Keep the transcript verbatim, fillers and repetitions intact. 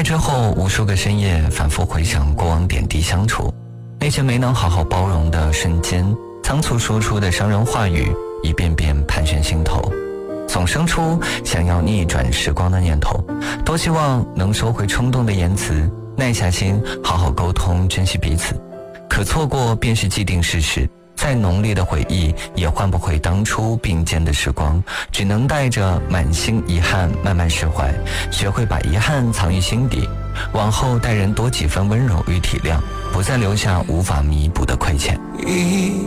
之后，无数个深夜反复回想过往点滴相处，那些没能好好包容的瞬间，仓促说出的伤人话语，一遍遍盘旋心头，总生出想要逆转时光的念头。多希望能收回冲动的言辞，耐下心好好沟通，珍惜彼此。可错过便是既定事实，再浓烈的回忆也换不回当初并肩的时光，只能带着满心遗憾慢慢释怀，学会把遗憾藏于心底，往后待人多几分温柔与体谅，不再留下无法弥补的亏欠。